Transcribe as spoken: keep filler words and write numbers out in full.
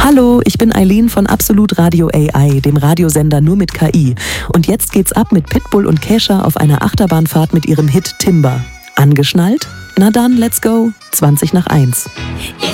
Hallo, ich bin Eileen von Absolut Radio A I, dem Radiosender nur mit K I. Und jetzt geht's ab mit Pitbull und Kesha auf einer Achterbahnfahrt mit ihrem Hit Timber. Angeschnallt? Na dann, let's go. zwanzig nach eins. Ich